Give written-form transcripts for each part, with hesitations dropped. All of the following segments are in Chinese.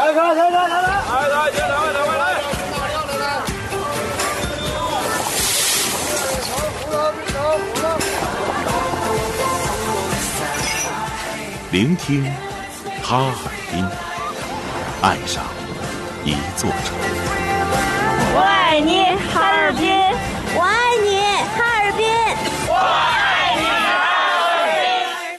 聆听哈尔滨，爱上一座城。 我爱你，哈尔滨！我爱你，哈尔滨！我爱你，哈尔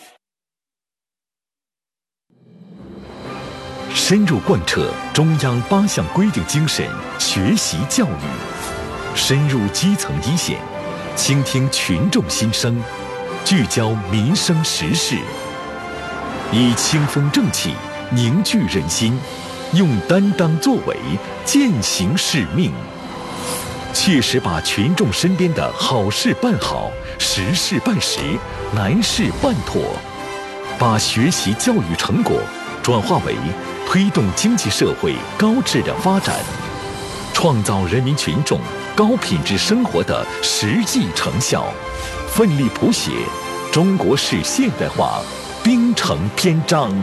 滨！深入贯彻中央8项规定精神学习教育，深入基层一线，倾听群众心声，聚焦民生时事，以清风正气凝聚人心，用担当作为践行使命，切实把群众身边的好事办好，实事办实，难事办妥，把学习教育成果转化为推动经济社会高质量发展，创造人民群众高品质生活的实际成效，奋力谱写中国式现代化冰城篇章。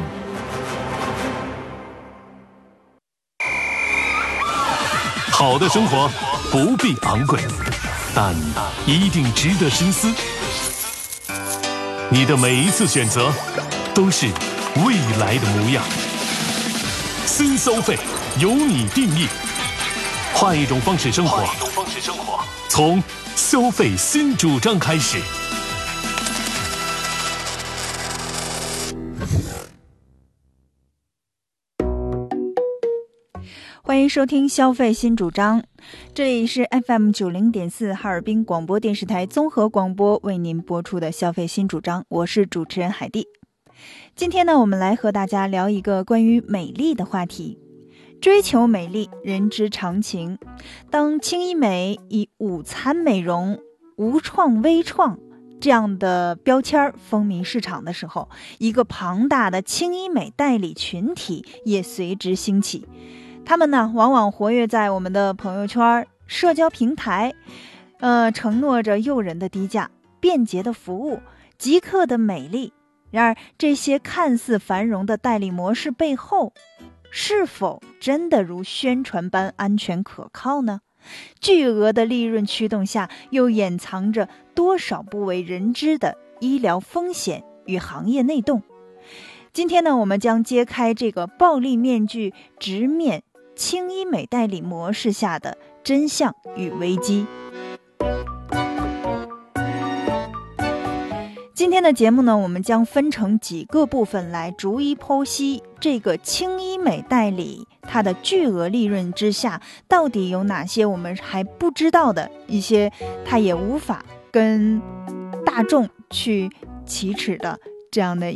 好的生活不必昂贵，但一定值得深思。你的每一次选择都是未来的模样。新消费由你定义，换一种方式生活，从消费新主张开始。 欢迎收听消费新主张，这里是 FM90.4 哈尔滨广播电视台综合广播为您播出的消费新主张，我是主持人海蒂。今天呢，我们来和大家聊一个关于美丽的话题。追求美丽，人之常情。当轻医美以午餐美容、无创微创这样的标签风靡市场的时候，一个庞大的轻医美代理群体也随之兴起。他们呢，往往活跃在我们的朋友圈、社交平台，承诺着诱人的低价、便捷的服务、即刻的美丽。然而，这些看似繁荣的代理模式背后，是否真的如宣传般安全可靠呢？巨额的利润驱动下，又掩藏着多少不为人知的医疗风险与行业内洞？今天呢，我们将揭开这个暴力面具直面轻医美代理模式下的真相与危机。今天的节目呢，我们将分成几个部分来逐一剖析这个轻医美代理它的巨额利润之下，到底有哪些我们还不知道的一些它也无法跟大众去启齿的这样的